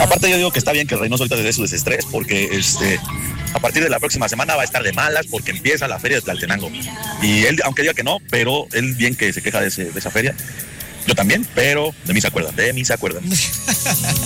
Aparte yo digo que está bien que Reynoso ahorita le dé su desestrés porque a partir de la próxima semana va a estar de malas porque empieza la feria de Tlaltenango. Y él, aunque diga que no, pero él bien que se queja de esa feria. Yo también, pero de mí se acuerdan.